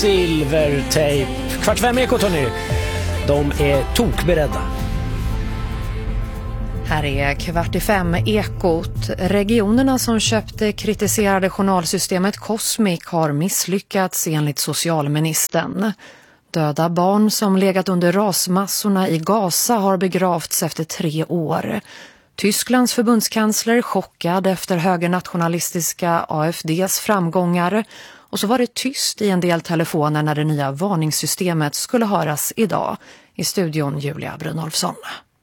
Silvertejp. 4:45 Ekot, hörni. De är tokberedda. Här är 4:45 Ekot. Regionerna som köpte kritiserade journalsystemet Cosmic har misslyckats enligt socialministern. Döda barn som legat under rasmassorna i Gaza har begravts efter 3 år. Tysklands förbundskansler chockad efter högernationalistiska AfDs framgångar. Och så var det tyst i en del telefoner när det nya varningssystemet skulle höras idag. I studion Julia Brynolfsson.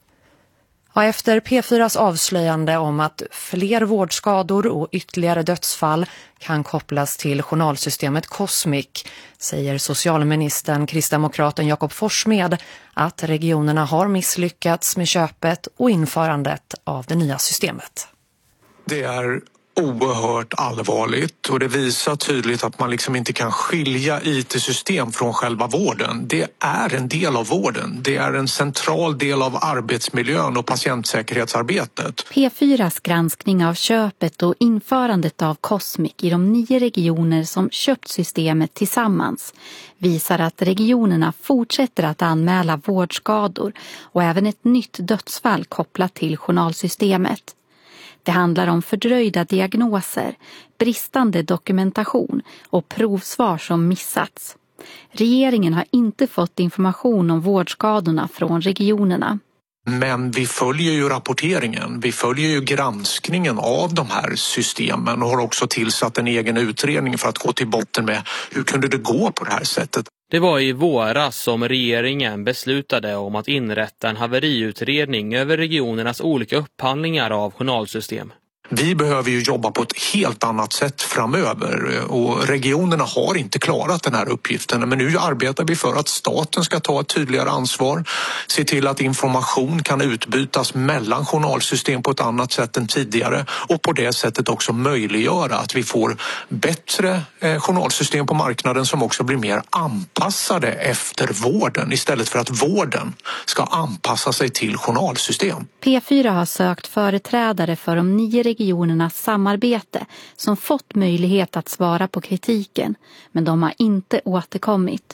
Ja, efter P4s avslöjande om att fler vårdskador och ytterligare dödsfall kan kopplas till journalsystemet Cosmic säger socialministern kristdemokraten Jakob Forssmed att regionerna har misslyckats med köpet och införandet av det nya systemet. Det är oerhört allvarligt och det visar tydligt att man liksom inte kan skilja IT-system från själva vården. Det är en del av vården. Det är en central del av arbetsmiljön och patientsäkerhetsarbetet. P4s granskning av köpet och införandet av Cosmic i de 9 regioner som köpt systemet tillsammans visar att regionerna fortsätter att anmäla vårdskador och även ett nytt dödsfall kopplat till journalsystemet. Det handlar om fördröjda diagnoser, bristande dokumentation och provsvar som missats. Regeringen har inte fått information om vårdskadorna från regionerna. Men vi följer ju rapporteringen, vi följer ju granskningen av de här systemen och har också tillsatt en egen utredning för att gå till botten med hur kunde det gå på det här sättet. Det var i våras som regeringen beslutade om att inrätta en haveriutredning över regionernas olika upphandlingar av journalsystem. Vi behöver ju jobba på ett helt annat sätt framöver och regionerna har inte klarat den här uppgiften. Men nu arbetar vi för att staten ska ta ett tydligare ansvar, se till att information kan utbytas mellan journalsystem på ett annat sätt än tidigare och på det sättet också möjliggöra att vi får bättre journalsystem på marknaden som också blir mer anpassade efter vården istället för att vården ska anpassa sig till journalsystem. P4 har sökt företrädare för de 9 regionernas samarbete som fått möjlighet att svara på kritiken, men de har inte återkommit.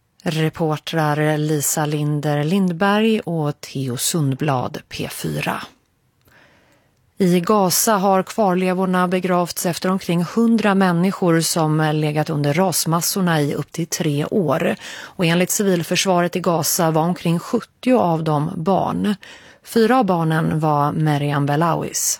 Reportrar Lisa Linder Lindberg och Theo Sundblad, P4. I Gaza har kvarlevorna begravts efter omkring 100 människor som legat under rasmassorna i upp till 3 år. Och enligt civilförsvaret i Gaza var omkring 70 av dem barn. 4 av barnen var Mariam Belawis.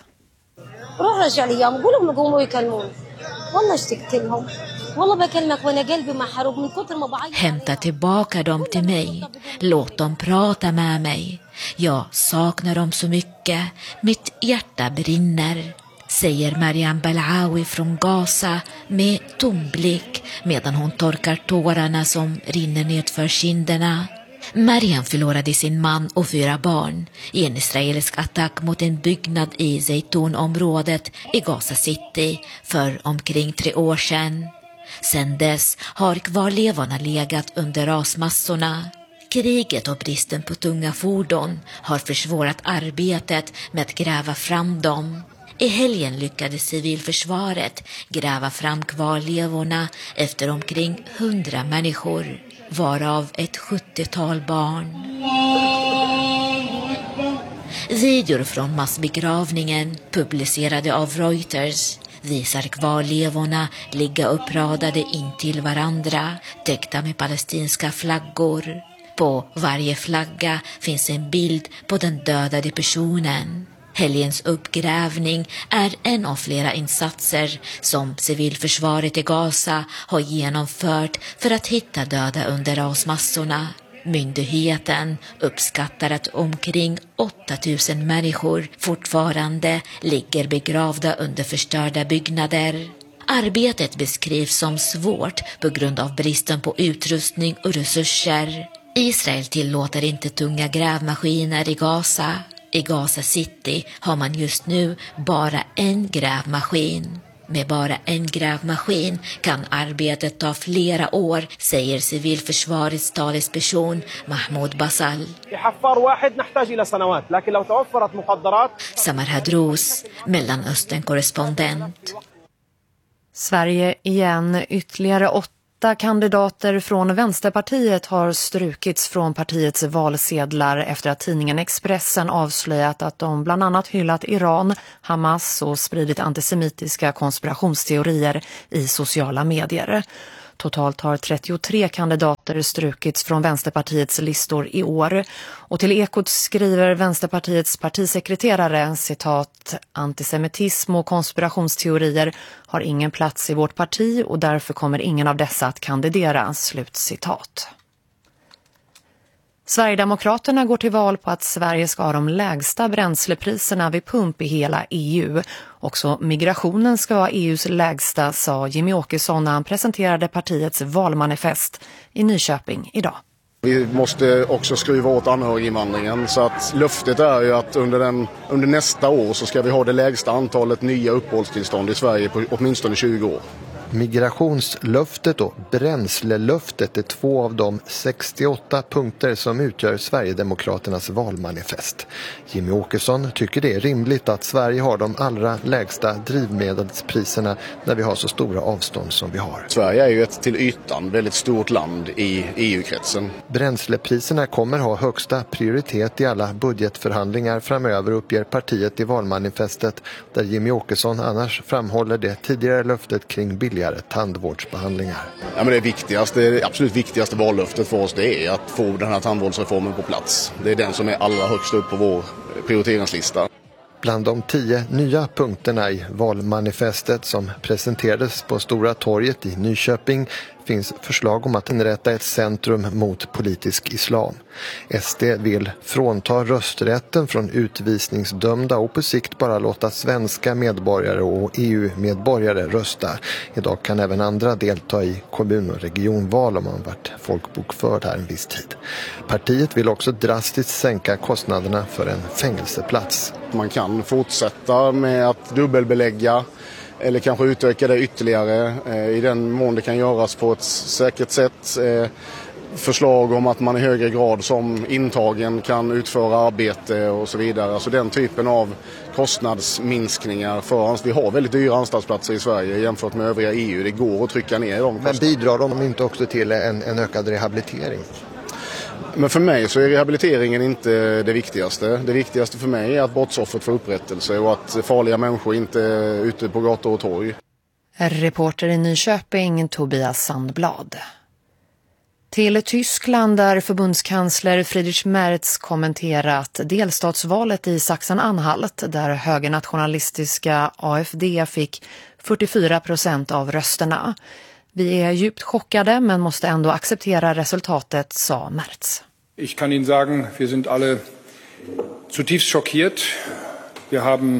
Hämta tillbaka dem till mig. Låt dem prata med mig. Jag saknar dem så mycket. Mitt hjärta brinner, säger Mariam Belawi från Gaza med tom blick medan hon torkar tårarna som rinner nedför kinderna. Mariam förlorade sin man och 4 barn i en israelisk attack mot en byggnad i Zaytunområdet i Gaza City för omkring 3 år sedan. Sedan dess har kvarlevorna legat under rasmassorna. Kriget och bristen på tunga fordon har försvårat arbetet med att gräva fram dem. I helgen lyckades civilförsvaret gräva fram kvarlevorna efter omkring 100 människor, varav ett 70-tal barn. Videor från massbegravningen publicerade av Reuters visar kvarlevorna ligga uppradade in till varandra, täckta med palestinska flaggor. På varje flagga finns en bild på den dödade personen. Helgens uppgrävning är en av flera insatser som civilförsvaret i Gaza har genomfört för att hitta döda under rasmassorna. Myndigheten uppskattar att omkring 8000 människor fortfarande ligger begravda under förstörda byggnader. Arbetet beskrivs som svårt på grund av bristen på utrustning och resurser. Israel tillåter inte tunga grävmaskiner i Gaza. I Gaza City har man just nu bara en grävmaskin. Med bara en grävmaskin kan arbetet ta flera år, säger civilförsvarets talesperson Mahmoud Basal. Samar Hadrous, Mellanöstern-korrespondent. Sverige igen, ytterligare 8 kandidater från Vänsterpartiet har strukits från partiets valsedlar efter att tidningen Expressen avslöjat att de bland annat hyllat Iran, Hamas och spridit antisemitiska konspirationsteorier i sociala medier. Totalt har 33 kandidater strukits från Vänsterpartiets listor i år. Och till Ekot skriver Vänsterpartiets partisekreterare, citat, antisemitism och konspirationsteorier har ingen plats i vårt parti och därför kommer ingen av dessa att kandidera, slutcitat. Sverigedemokraterna går till val på att Sverige ska ha de lägsta bränslepriserna vid pump i hela EU. Också migrationen ska vara EUs lägsta, sa Jimmy Åkesson när han presenterade partiets valmanifest i Nyköping idag. Vi måste också skruva åt anhöriginvandringen, så att löftet är ju att under nästa år så ska vi ha det lägsta antalet nya uppehållstillstånd i Sverige på åtminstone 20 år. Migrationslöftet och bränslelöftet är 2 av de 68 punkter som utgör Sverigedemokraternas valmanifest. Jimmy Åkesson tycker det är rimligt att Sverige har de allra lägsta drivmedelspriserna när vi har så stora avstånd som vi har. Sverige är ju ett till ytan väldigt stort land i EU-kretsen. Bränslepriserna kommer ha högsta prioritet i alla budgetförhandlingar framöver, uppger partiet i valmanifestet, där Jimmy Åkesson annars framhåller det tidigare löftet kring billigare tandvårdsbehandlingar. Ja, men det absolut viktigaste vallöftet för oss, det är att få den här tandvårdsreformen på plats. Det är den som är allra högst upp på vår prioriteringslista. Bland de 10 nya punkterna i valmanifestet som presenterades på Stora torget i Nyköping finns förslag om att inrätta ett centrum mot politisk islam. SD vill frånta rösträtten från utvisningsdömda och på sikt bara låta svenska medborgare och EU-medborgare rösta. Idag kan även andra delta i kommun- och regionval om man varit folkbokförd här en viss tid. Partiet vill också drastiskt sänka kostnaderna för en fängelseplats. Man kan fortsätta med att dubbelbelägga eller kanske utöka det ytterligare i den mån det kan göras på ett säkert sätt. Förslag om att man i högre grad som intagen kan utföra arbete och så vidare. Alltså den typen av kostnadsminskningar för oss. Vi har väldigt dyra anstaltsplatser i Sverige jämfört med övriga EU. Det går att trycka ner dem. Men bidrar de inte också till en ökad rehabilitering? Men för mig så är rehabiliteringen inte det viktigaste. Det viktigaste för mig är att brottsoffret får upprättelse och att farliga människor inte är ute på gator och torg. Reporter i Nyköping, Tobias Sandblad. Till Tyskland där förbundskansler Friedrich Merz kommenterat delstatsvalet i Sachsen-Anhalt där högernationalistiska AfD fick 44% av rösterna. Vi är djupt chockade men måste ändå acceptera resultatet, sa Merz. Ich kann Ihnen sagen, wir sind alle zutiefst schockiert. Wir haben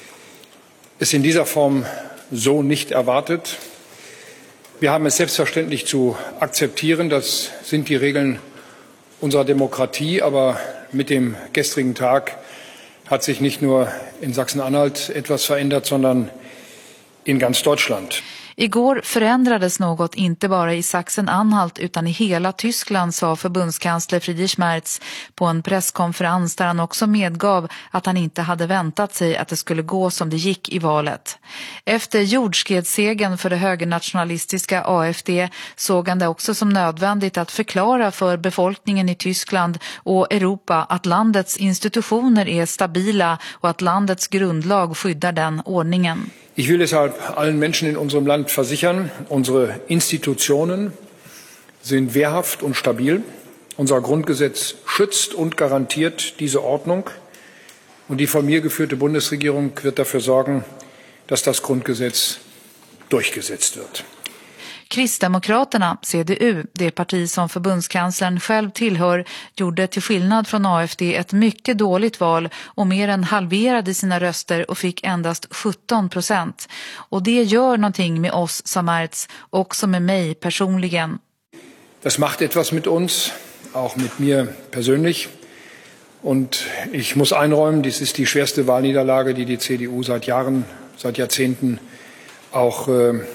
es in dieser Form so nicht erwartet. Wir haben es selbstverständlich zu akzeptieren. Das sind die Regeln unserer Demokratie. Aber mit dem gestrigen Tag hat sich nicht nur in Sachsen-Anhalt etwas verändert, sondern in ganz Deutschland. Igår förändrades något inte bara i Sachsen-Anhalt utan i hela Tyskland, sa förbundskansler Friedrich Merz på en presskonferens där han också medgav att han inte hade väntat sig att det skulle gå som det gick i valet. Efter jordskredssegern för det högernationalistiska AfD såg han det också som nödvändigt att förklara för befolkningen i Tyskland och Europa att landets institutioner är stabila och att landets grundlag skyddar den ordningen. Ich will deshalb allen Menschen in unserem Land versichern, unsere Institutionen sind wehrhaft und stabil. Unser Grundgesetz schützt und garantiert diese Ordnung. Und die von mir geführte Bundesregierung wird dafür sorgen, dass das Grundgesetz durchgesetzt wird. Kristdemokraterna, CDU, det parti som förbundskanslern själv tillhör, gjorde till skillnad från AfD ett mycket dåligt val och mer än halverade sina röster och fick endast 17%. Och det gör någonting med oss, sa Merz, också med mig personligen. Das macht etwas mit uns, auch mit mir persönlich. Und ich muss einräumen, dies ist die schwerste Wahlniederlage, die die CDU seit Jahren, seit Jahrzehnten auch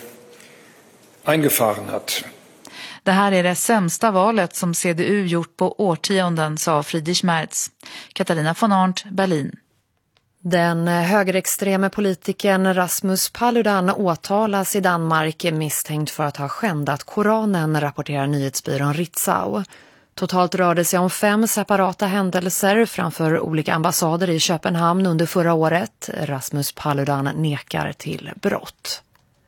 eingefahren hat. Det här är det sämsta valet som CDU gjort på årtionden, sa Friedrich Merz. Katarina von Arndt, Berlin. Den högerextreme politikern Rasmus Paludan åtalas i Danmark misstänkt för att ha skändat Koranen, rapporterar nyhetsbyrån Ritzau. Totalt rörde sig om 5 separata händelser framför olika ambassader i Köpenhamn under förra året. Rasmus Paludan nekar till brott.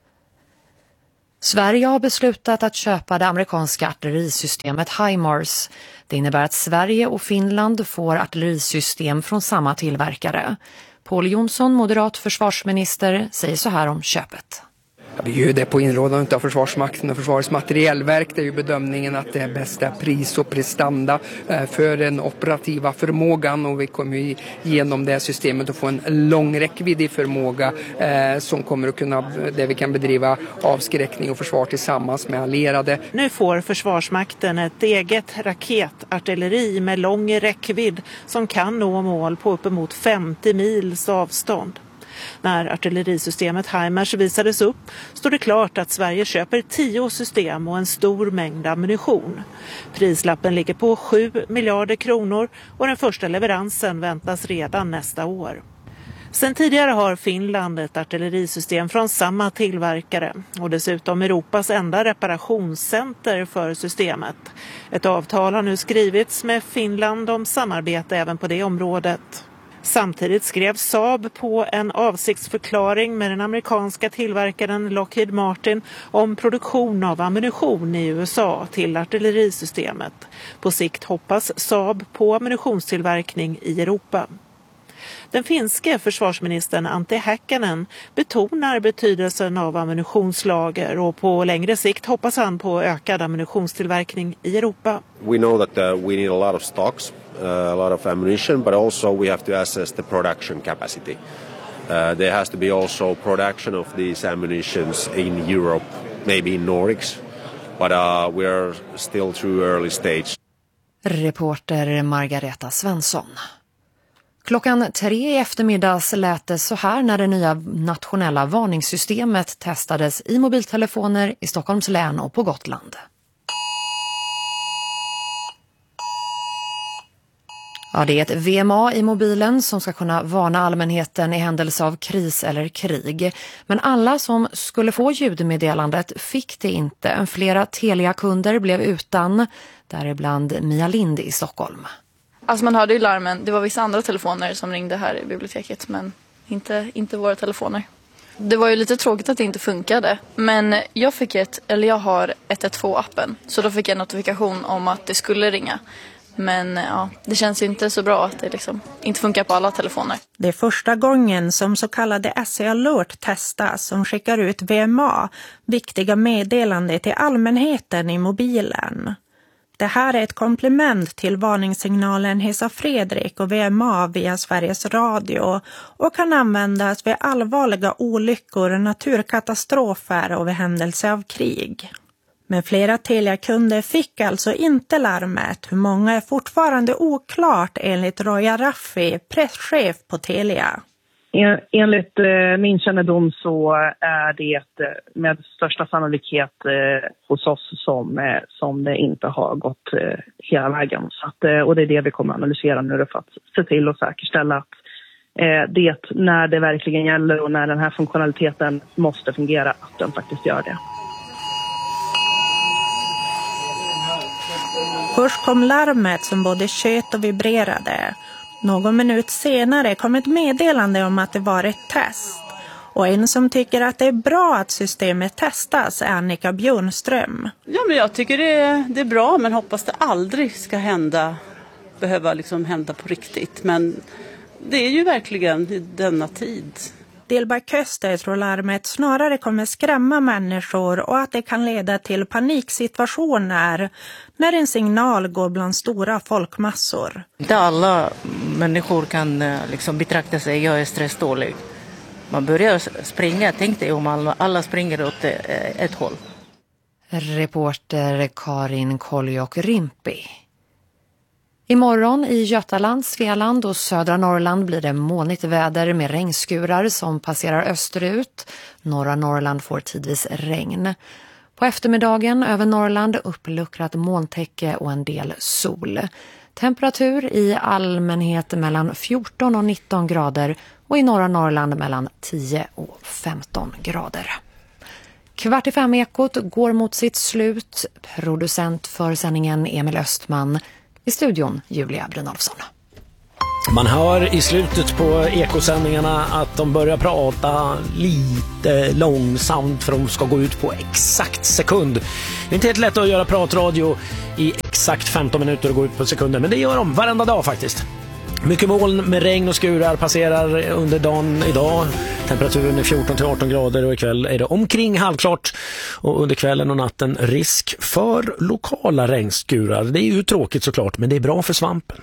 Sverige har beslutat att köpa det amerikanska artillerisystemet HIMARS. Det innebär att Sverige och Finland får artillerisystem från samma tillverkare. Pål Jonsson, moderat försvarsminister, säger så här om köpet. Vi gör det på inrådan av Försvarsmakten och Försvarets materiellverk. Det är ju bedömningen att det är bästa pris och prestanda för den operativa förmågan, och vi kommer genom det systemet att få en lång räckviddig förmåga som kommer att kunna, där vi kan bedriva avskräckning och försvar tillsammans med allierade. Nu får Försvarsmakten ett eget raketartilleri med lång räckvidd som kan nå mål på uppemot 50 mils avstånd. När artillerisystemet HIMARS visades upp stod det klart att Sverige köper 10 system och en stor mängd ammunition. Prislappen ligger på 7 miljarder kronor och den första leveransen väntas redan nästa år. Sen tidigare har Finland ett artillerisystem från samma tillverkare och dessutom Europas enda reparationscenter för systemet. Ett avtal har nu skrivits med Finland om samarbete även på det området. Samtidigt skrev Saab på en avsiktsförklaring med den amerikanska tillverkaren Lockheed Martin om produktion av ammunition i USA till artillerisystemet. På sikt hoppas Saab på ammunitionstillverkning i Europa. Den finske försvarsministern Antti Häkkänen betonar betydelsen av ammunitionslager och på längre sikt hoppas han på ökad ammunitionstillverkning i Europa. We know that we need a lot of stocks, a lot of ammunition, but also we have to assess the production capacity. There has to be also production of these ammunitions in Europe, maybe in Nordics, but we are still too early stage. Reporter Margareta Svensson. 3:00 i eftermiddags lät det så här när det nya nationella varningssystemet testades i mobiltelefoner i Stockholms län och på Gotland. Ja, det är ett VMA i mobilen som ska kunna varna allmänheten i händelse av kris eller krig. Men alla som skulle få ljudmeddelandet fick det inte. Flera Telia-kunder blev utan, däribland Mia Lind i Stockholm. Alltså man hörde ju larmen, det var vissa andra telefoner som ringde här i biblioteket, men inte våra telefoner. Det var ju lite tråkigt att det inte funkade, men jag har 112-appen, så då fick jag en notifikation om att det skulle ringa. Men ja, det känns inte så bra att det liksom inte funkar på alla telefoner. Det är första gången som så kallade SE Alert testas, som skickar ut VMA, viktiga meddelanden till allmänheten i mobilen. Det här är ett komplement till varningssignalen Hesa Fredrik och VMA via Sveriges Radio och kan användas vid allvarliga olyckor, naturkatastrofer och vid händelse av krig. Men flera Telia-kunder fick alltså inte larmet. Hur många är fortfarande oklart enligt Roya Raffi, presschef på Telia. Enligt min kännedom så är det med största sannolikhet hos oss som det inte har gått hela vägen. Så att, och det är det vi kommer att analysera nu för att se till och säkerställa att det när det verkligen gäller och när den här funktionaliteten måste fungera, att den faktiskt gör det. Först kom larmet som både tjöt och vibrerade. Någon minut senare kom ett meddelande om att det var ett test. Och en som tycker att det är bra att systemet testas är Annika Björnström. Ja, men jag tycker det är bra, men hoppas det aldrig ska behöva hända på riktigt. Men det är ju verkligen i denna tid. Delbar Köster tror larmet snarare kommer skrämma människor och att det kan leda till paniksituationer när en signal går bland stora folkmassor. Inte alla människor kan betrakta sig, jag är stressdålig. Man börjar springa, tänk dig om alla springer åt ett håll. Reporter Karin Koljok-Rimpi. Imorgon i Götaland, Svealand och södra Norrland blir det molnigt väder med regnskurar som passerar österut. Norra Norrland får tidvis regn. På eftermiddagen över Norrland uppluckrat molntäcke och en del sol. Temperatur i allmänhet mellan 14 och 19 grader och i norra Norrland mellan 10 och 15 grader. 4:45 Ekot går mot sitt slut. Producent för sändningen Emil Östman. I studion Julia Brynolfsson. Man hör i slutet på ekosändningarna att de börjar prata lite långsamt för de ska gå ut på exakt sekund. Det är inte helt lätt att göra pratradio i exakt 15 minuter och gå ut på sekunder, men det gör de varenda dag faktiskt. Mycket moln med regn och skurar passerar under dagen idag. Temperaturen är 14-18 grader och ikväll är det omkring halvklart. Och under kvällen och natten risk för lokala regnskurar. Det är ju tråkigt såklart, men det är bra för svampen.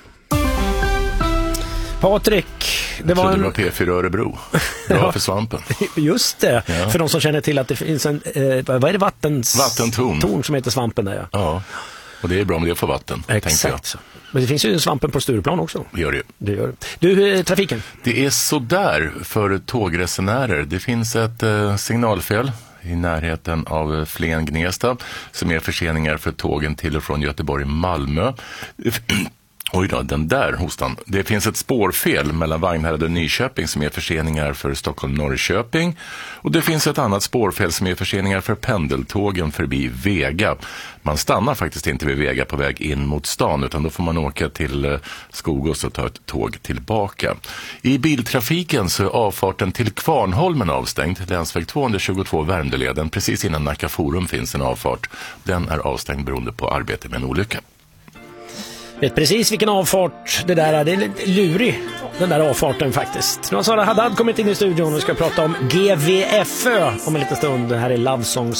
Patrik, det var P4 Örebro. Bra för svampen. Just det, ja. För de som känner till att det finns en vad är det, vattentorn som heter svampen där. Ja, och det är bra med det för vatten. Exakt. Men det finns ju svampen på Stureplan också. Det gör det. Det gör det. Du, trafiken? Det är så där för tågresenärer. Det finns ett signalfel i närheten av Flen-Gnesta som är förseningar för tågen till och från Göteborg-Malmö. Oj då, den där hostan. Det finns ett spårfel mellan Vagnhärad och Nyköping som är förseningar för Stockholm-Norrköping. Och det finns ett annat spårfel som är förseningar för pendeltågen förbi Vega. Man stannar faktiskt inte vid Vega på väg in mot stan, utan då får man åka till Skogås och ta ett tåg tillbaka. I biltrafiken så är avfarten till Kvarnholmen avstängd. Länsväg 222 Värmdöleden. Precis innan Nacka Forum finns en avfart. Den är avstängd beroende på arbete med en olycka. Vet precis vilken avfart det där är. Det är lurig, den där avfarten faktiskt. Nu har Sara Haddad kommit in i studion och ska prata om GVFÖ om en liten stund. Det här är Love Songs